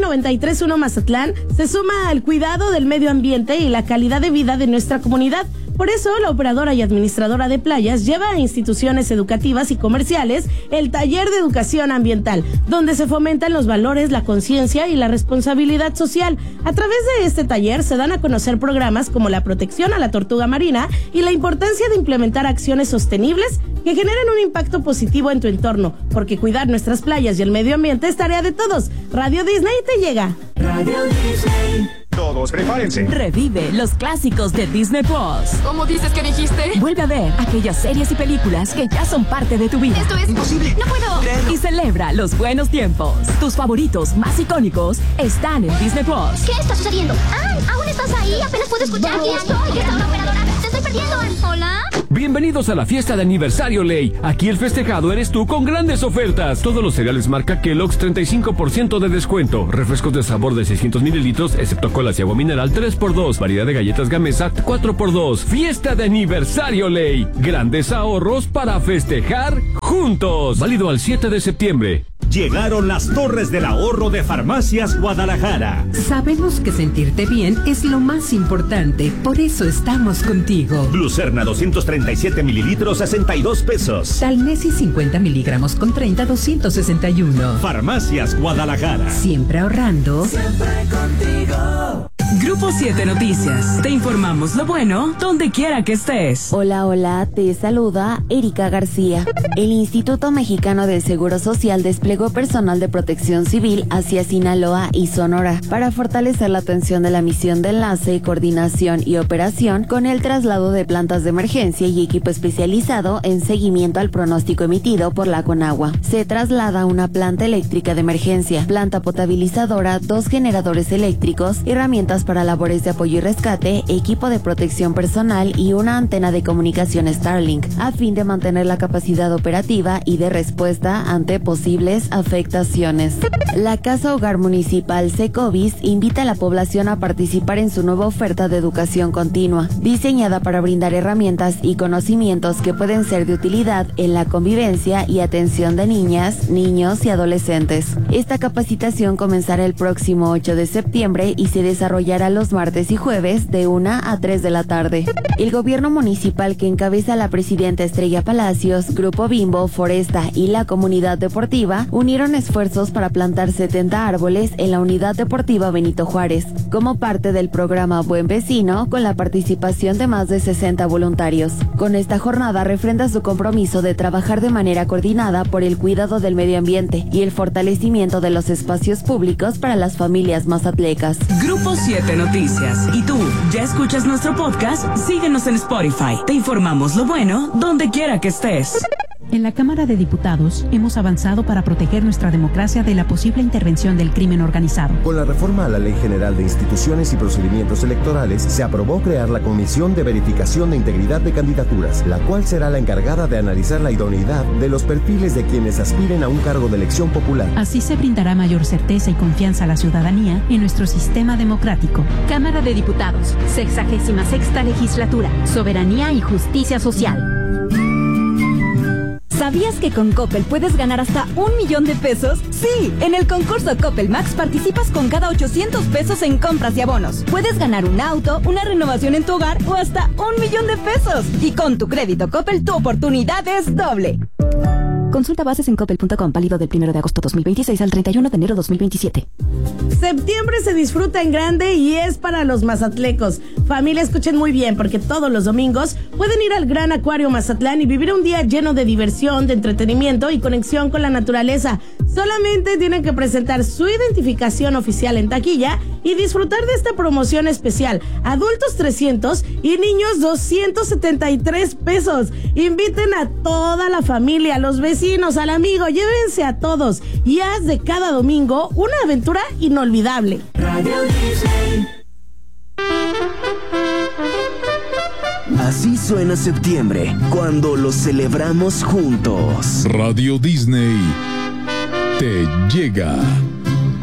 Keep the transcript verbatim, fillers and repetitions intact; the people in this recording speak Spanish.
noventa y tres punto uno Mazatlán se suma al cuidado del medio ambiente y la calidad de vida de nuestra comunidad. Por eso, la operadora y administradora de playas lleva a instituciones educativas y comerciales el taller de educación ambiental, donde se fomentan los valores, la conciencia y la responsabilidad social. A través de este taller se dan a conocer programas como la protección a la tortuga marina y la importancia de implementar acciones sostenibles que generen un impacto positivo en tu entorno, porque cuidar nuestras playas y el medio ambiente es tarea de todos. Radio Disney te llega. Radio Disney. Todos prepárense. Revive los clásicos de Disney Plus. ¿Cómo dices que dijiste? Vuelve a ver aquellas series y películas que ya son parte de tu vida. Esto es imposible. No puedo. Y celebra los buenos tiempos. Tus favoritos más icónicos están en Disney Plus. ¿Qué está sucediendo? ¡Ah! ¿Aún estás ahí? Apenas puedo escuchar. Aquí estoy. ¿Qué está una operadora? Te estoy perdiendo. ¿Hola? Bienvenidos a la fiesta de aniversario Ley. Aquí el festejado eres tú con grandes ofertas. Todos los cereales marca Kellogg's treinta y cinco por ciento de descuento. Refrescos de sabor de seiscientos mililitros, excepto colas y agua mineral tres por dos. Variedad de galletas Gamesa cuatro por dos. Fiesta de aniversario Ley. Grandes ahorros para festejar juntos. Válido al siete de septiembre. Llegaron las torres del ahorro de Farmacias Guadalajara. Sabemos que sentirte bien es lo más importante, por eso estamos contigo. Glucerna doscientos treinta y siete mililitros, sesenta y dos pesos. Talnesi cincuenta miligramos con treinta, doscientos sesenta y uno. Farmacias Guadalajara. Siempre ahorrando. Siempre contigo. Grupo siete Noticias. Te informamos lo bueno donde quiera que estés. Hola, hola, te saluda Erika García. El Instituto Mexicano del Seguro Social desplegó personal de protección civil hacia Sinaloa y Sonora para fortalecer la atención de la misión de enlace, coordinación y operación con el traslado de plantas de emergencia y equipo especializado en seguimiento al pronóstico emitido por la Conagua. Se traslada una planta eléctrica de emergencia, planta potabilizadora, dos generadores eléctricos, herramientas para labores de apoyo y rescate, equipo de protección personal y una antena de comunicación Starlink, a fin de mantener la capacidad operativa y de respuesta ante posibles afectaciones. La Casa Hogar Municipal Secovis invita a la población a participar en su nueva oferta de educación continua, diseñada para brindar herramientas y conocimientos que pueden ser de utilidad en la convivencia y atención de niñas, niños y adolescentes. Esta capacitación comenzará el próximo ocho de septiembre y se desarrollará los martes y jueves de una a tres de la tarde. El gobierno municipal que encabeza la presidenta Estrella Palacios, Grupo Bimbo, Foresta y la comunidad deportiva unieron esfuerzos para plantar setenta árboles en la unidad deportiva Benito Juárez, como parte del programa Buen Vecino, con la participación de más de sesenta voluntarios. Con esta jornada refrenda su compromiso de trabajar de manera coordinada por el cuidado del medio ambiente y el fortalecimiento de los espacios públicos para las familias mazatlecas. Grupo siete Noticias. ¿Y tú, ya escuchas nuestro podcast? Síguenos en Spotify. Te informamos lo bueno donde quiera que estés. En la Cámara de Diputados hemos avanzado para proteger nuestra democracia de la posible intervención del crimen organizado. Con la reforma a la Ley General de Instituciones y Procedimientos Electorales, se aprobó crear la Comisión de Verificación de Integridad de Candidaturas, la cual será la encargada de analizar la idoneidad de los perfiles de quienes aspiren a un cargo de elección popular. Así se brindará mayor certeza y confianza a la ciudadanía en nuestro sistema democrático. Cámara de Diputados, sexagésima sexta legislatura, Soberanía y Justicia Social. ¿Sabías que con Coppel puedes ganar hasta un millón de pesos? Sí, en el concurso Coppel Max participas con cada ochocientos pesos en compras y abonos. Puedes ganar un auto, una renovación en tu hogar o hasta un millón de pesos. Y con tu crédito Coppel tu oportunidad es doble. Consulta bases en coppel punto com, válido del primero de agosto dos mil veintiséis al treinta y uno de enero dos mil veintisiete. Septiembre se disfruta en grande y es para los mazatlecos. Familia, escuchen muy bien, porque todos los domingos pueden ir al Gran Acuario Mazatlán y vivir un día lleno de diversión, de entretenimiento y conexión con la naturaleza. Solamente tienen que presentar su identificación oficial en taquilla y disfrutar de esta promoción especial. Adultos trescientos y niños doscientos setenta y tres pesos. Inviten a toda la familia, a los vecinos, al amigo, llévense a todos y haz de cada domingo una aventura inolvidable. Radio Disney. Así suena septiembre, cuando lo celebramos juntos. Radio Disney te llega.